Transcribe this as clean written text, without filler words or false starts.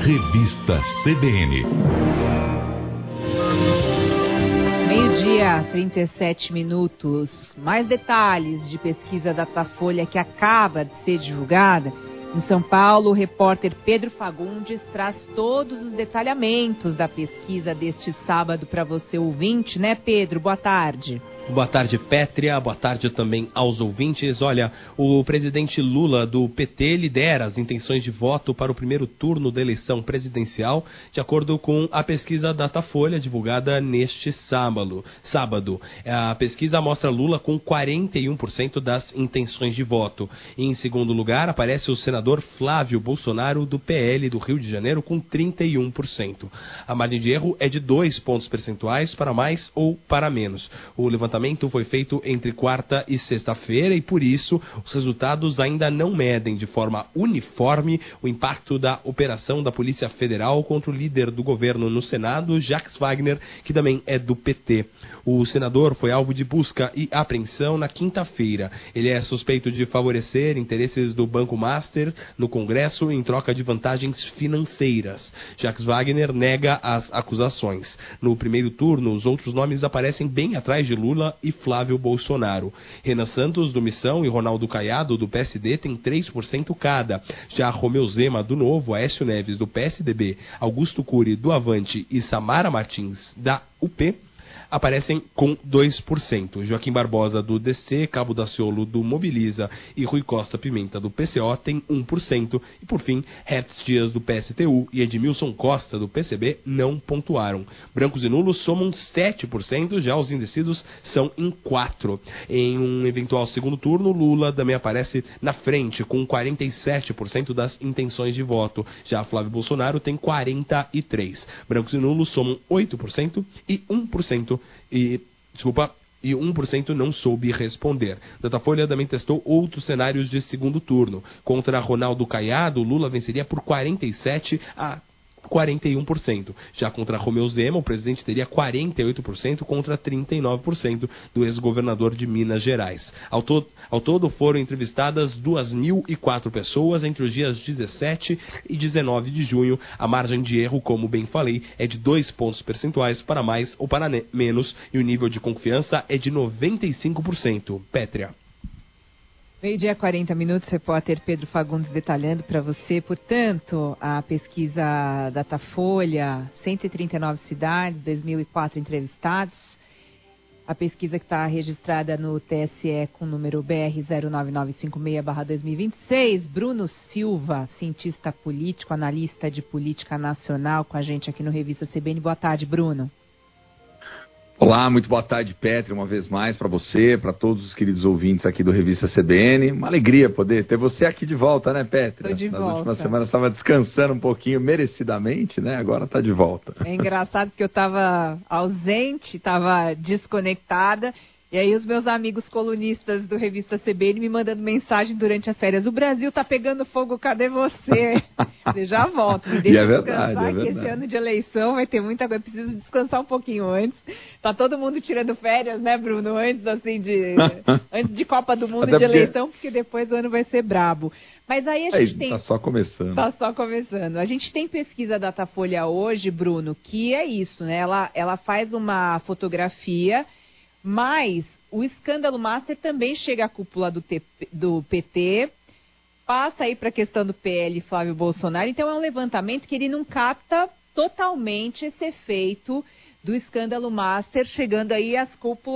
Revista CBN. Meio-dia, 37 minutos. Mais detalhes de pesquisa Datafolha que acaba de ser divulgada. Em São Paulo, o repórter Pedro Fagundes traz todos os detalhamentos da pesquisa deste sábado para você, ouvinte, né, Pedro? Boa tarde. Boa tarde, Pétria. Boa tarde também aos ouvintes. Olha, o presidente Lula do PT lidera as intenções de voto para o primeiro turno da eleição presidencial, de acordo com a pesquisa Datafolha, divulgada neste sábado. A pesquisa mostra Lula com 41% das intenções de voto. Em segundo lugar, aparece o senador Flávio Bolsonaro, do PL do Rio de Janeiro, com 31%. A margem de erro é de 2 pontos percentuais para mais ou para menos. O levantamento foi feito entre quarta e sexta-feira e, por isso, os resultados ainda não medem de forma uniforme o impacto da operação da Polícia Federal contra o líder do governo no Senado, Jacques Wagner, que também é do PT. O senador foi alvo de busca e apreensão na quinta-feira. Ele é suspeito de favorecer interesses do Banco Master no Congresso em troca de vantagens financeiras. Jacques Wagner nega as acusações. No primeiro turno, os outros nomes aparecem bem atrás de Lula e Flávio Bolsonaro. Renan Santos, do Missão, e Ronaldo Caiado, do PSD, têm 3% cada. Já Romeu Zema, do Novo, Aécio Neves, do PSDB, Augusto Cury, do Avante e Samara Martins, da UP, aparecem com 2%. Joaquim Barbosa, do DC, Cabo Daciolo, do Mobiliza e Rui Costa Pimenta, do PCO, tem 1%. E, por fim, Hertz Dias, do PSTU e Edmilson Costa, do PCB, não pontuaram. Brancos e nulos somam 7%, já os indecisos são em 4%. Em um eventual segundo turno, Lula também aparece na frente, com 47% das intenções de voto. Já Flávio Bolsonaro tem 43%. Brancos e nulos somam 8% e 1%. E 1% não soube responder. Datafolha também testou outros cenários de segundo turno. Contra Ronaldo Caiado, Lula venceria por 47% a 41%. Já contra Romeu Zema, o presidente teria 48% contra 39% do ex-governador de Minas Gerais. Ao todo foram entrevistadas 2.004 pessoas entre os dias 17 e 19 de junho. A margem de erro, como bem falei, é de 2 pontos percentuais para mais ou para menos e o nível de confiança é de 95%. Pétria. Meio-dia, 40 minutos, repórter Pedro Fagundes detalhando para você. Portanto, a pesquisa Datafolha, 139 cidades, 2.004 entrevistados. A pesquisa que está registrada no TSE com o número BR 09956/2026. Bruno Silva, cientista político, analista de política nacional, com a gente aqui no Revista CBN. Boa tarde, Bruno. Olá, muito boa tarde, Pétria, uma vez mais para você, para todos os queridos ouvintes aqui do Revista CBN. Uma alegria poder ter você aqui de volta, né, Pétria? Tô de volta. Nas últimas semanas estava descansando um pouquinho, merecidamente, né? Agora está de volta. É engraçado que eu estava ausente, estava desconectada. E aí os meus amigos colunistas do Revista CBN me mandando mensagem durante as férias. O Brasil tá pegando fogo, cadê você? Eu já volto, me deixa descansar, que esse ano de eleição vai ter muita coisa. Preciso descansar um pouquinho antes. Tá todo mundo tirando férias, né, Bruno? Antes, assim, antes de Copa do Mundo, de eleição, porque depois o ano vai ser brabo. Mas aí a gente tem... Tá só começando. Tá só começando. A gente tem pesquisa Datafolha hoje, Bruno, que é isso, né? Ela faz uma fotografia... Mas o escândalo Master também chega à cúpula do PT, passa aí para a questão do PL Flávio Bolsonaro. Então é um levantamento que ele não capta totalmente esse efeito do escândalo Master chegando aí às cúpulas